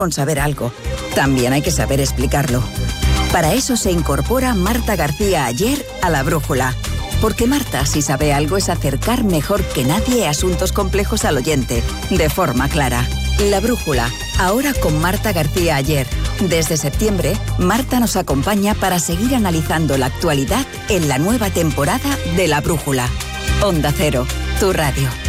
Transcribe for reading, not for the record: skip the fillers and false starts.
con saber algo. También hay que saber explicarlo. Para eso se incorpora Marta García Aller a La Brújula. Porque Marta, si sabe algo, es acercar mejor que nadie asuntos complejos al oyente, de forma clara. La Brújula, ahora con Marta García Aller. Desde septiembre, Marta nos acompaña para seguir analizando la actualidad en la nueva temporada de La Brújula. Onda Cero, tu radio.